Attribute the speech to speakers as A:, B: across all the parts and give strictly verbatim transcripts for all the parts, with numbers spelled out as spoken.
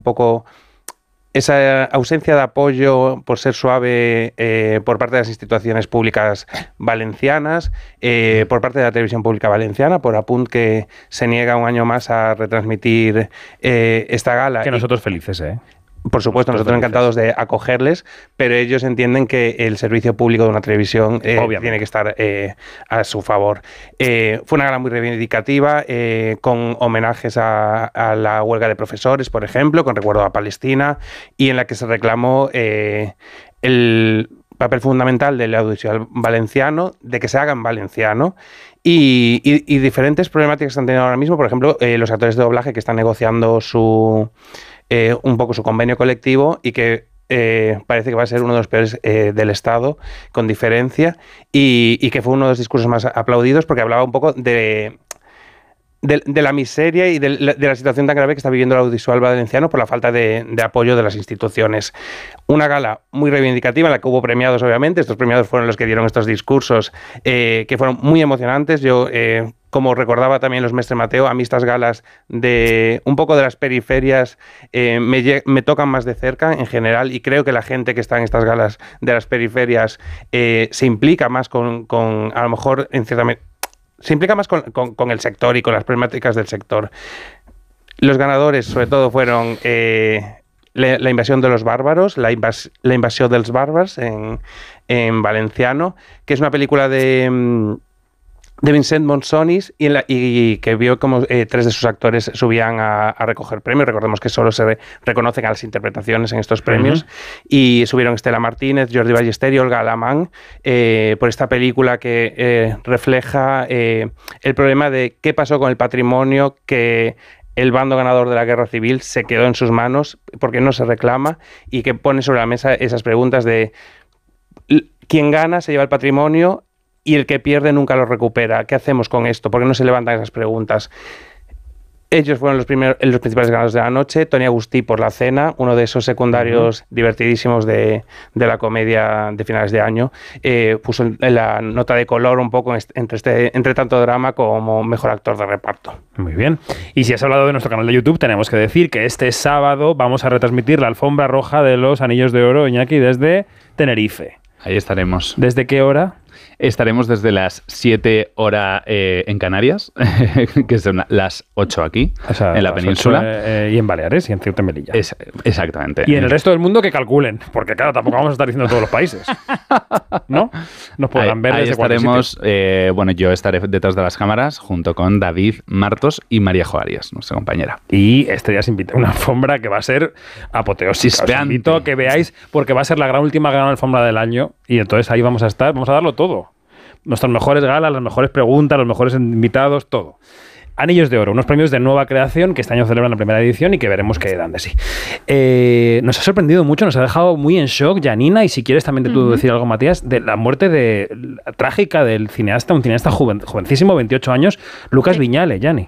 A: un poco esa ausencia de apoyo, por ser suave, eh, por parte de las instituciones públicas valencianas, eh, por parte de la televisión pública valenciana, por Apunt, que se niega un año más a retransmitir eh, esta gala.
B: Que nosotros felices, ¿eh?
A: Por supuesto, nosotros encantados de acogerles, pero ellos entienden que el servicio público de una televisión eh, tiene que estar eh, a su favor. Eh, fue una gala muy reivindicativa, eh, con homenajes a, a la huelga de profesores, por ejemplo, con recuerdo a Palestina, y en la que se reclamó eh, el papel fundamental del audiovisual valenciano, de que se haga en valenciano, y, y, y diferentes problemáticas que están teniendo ahora mismo, por ejemplo, eh, los actores de doblaje que están negociando su... Eh, un poco su convenio colectivo y que eh, parece que va a ser uno de los peores eh, del Estado, con diferencia, y, y que fue uno de los discursos más aplaudidos porque hablaba un poco de, de, de la miseria y de, de la situación tan grave que está viviendo el audiovisual valenciano por la falta de, de apoyo de las instituciones. Una gala muy reivindicativa en la que hubo premiados, obviamente. Estos premiados fueron los que dieron estos discursos eh, que fueron muy emocionantes. Yo... Eh, Como recordaba también los Mestre Mateo, a mí estas galas de un poco de las periferias eh, me, me tocan más de cerca en general, y creo que la gente que está en estas galas de las periferias eh, se implica más con, con, a lo mejor, en cierta medida, se implica más con, con, con el sector y con las problemáticas del sector. Los ganadores, sobre todo, fueron eh, la, la invasión de los bárbaros, la, invas, la invasión dels bàrbars en, en valenciano, que es una película de... de Vincent Monsonis, y, en la, y que vio como eh, tres de sus actores subían a, a recoger premios. Recordemos que solo se re, reconocen a las interpretaciones en estos premios. Uh-huh. Y subieron Estela Martínez, Jordi Ballester y Olga Alamán eh, por esta película que eh, refleja eh, el problema de qué pasó con el patrimonio que el bando ganador de la guerra civil se quedó en sus manos porque no se reclama, y que pone sobre la mesa esas preguntas de quién gana se lleva el patrimonio y el que pierde nunca lo recupera. ¿Qué hacemos con esto? ¿Por qué no se levantan esas preguntas? Ellos fueron los, primeros, los principales ganadores de la noche. Tony Agustí por La cena, uno de esos secundarios uh-huh. divertidísimos de, de la comedia de finales de año. Eh, puso la nota de color un poco entre, este, entre tanto drama como mejor actor de reparto.
B: Muy bien. Y si has hablado de nuestro canal de YouTube, tenemos que decir que este sábado vamos a retransmitir la alfombra roja de los Anillos de Oro, Iñaki, desde Tenerife.
C: Ahí estaremos.
B: ¿Desde qué hora?
C: Estaremos desde las siete horas eh, en Canarias, que son las ocho aquí, o sea, en la península.
B: ocho, eh, y en Baleares y en Ceuta y Melilla.
C: Es, exactamente.
B: Y en el resto del mundo que calculen, porque claro, tampoco vamos a estar diciendo todos los países. ¿No? Nos podrán
C: ahí,
B: ver
C: ahí
B: desde
C: estaremos, eh, bueno, yo estaré detrás de las cámaras junto con David Martos y María Joarias, nuestra compañera.
B: Y este día se invita a una alfombra que va a ser apoteósica. Os invito a que veáis, porque va a ser la gran última gran alfombra del año, y entonces ahí vamos a estar, vamos a darlo todo. Nuestras mejores galas, las mejores preguntas, los mejores invitados, todo. Anillos de Oro, unos premios de nueva creación que este año celebran la primera edición y que veremos qué dan de sí. Eh, nos ha sorprendido mucho, nos ha dejado muy en shock, Janina, y si quieres también te puedo uh-huh. decir algo, Matías, de la muerte de, la trágica del cineasta, un cineasta joven, jovencísimo, veintiocho años, Lucas sí. Viñale, Jani.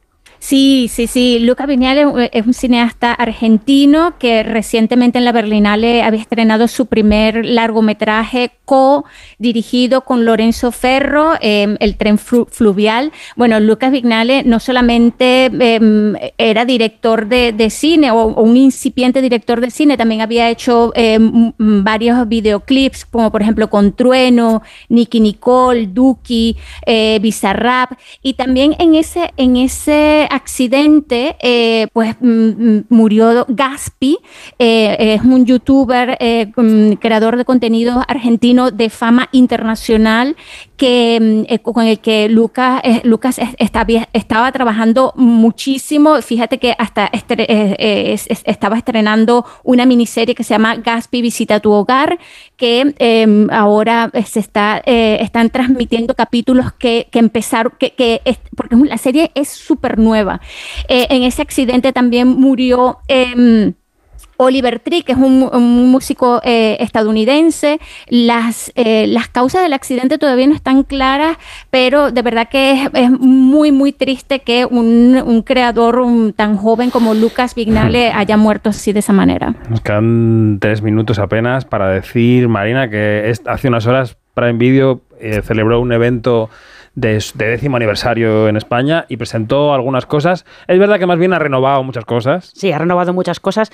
D: Sí, sí, sí. Lucas Viñale es un cineasta argentino que recientemente en la Berlinale había estrenado su primer largometraje co-dirigido con Lorenzo Ferro, eh, El tren flu- fluvial. Bueno, Lucas Viñale no solamente eh, era director de, de cine o, o un incipiente director de cine, también había hecho eh, m- varios videoclips, como por ejemplo Con Trueno, Nicky Nicole, Duki, eh, Bizarrap, y también en ese, en ese accidente, eh, pues m- murió Gaspi, eh, es un youtuber, eh, creador de contenido argentino de fama internacional, que eh, con el que Lucas, eh, Lucas estaba, estaba trabajando muchísimo. Fíjate que hasta estre- eh, eh, estaba estrenando una miniserie que se llama Gaspi Visita tu Hogar, que eh, ahora se está, eh, están transmitiendo capítulos que, que empezaron, que, que es, porque la serie es súper nueva. Eh, en ese accidente también murió eh, Oliver Tree, que es un, un músico eh, estadounidense. Las, eh, las causas del accidente todavía no están claras, pero de verdad que es, es muy, muy triste que un, un creador un, tan joven como Lucas Viñale haya muerto así de esa manera.
B: Nos quedan tres minutos apenas para decir, Marina, que es, hace unas horas Prime Video eh, celebró un evento de, de décimo aniversario en España y presentó algunas cosas. Es verdad que más bien ha renovado muchas cosas.
E: Sí, ha renovado muchas cosas.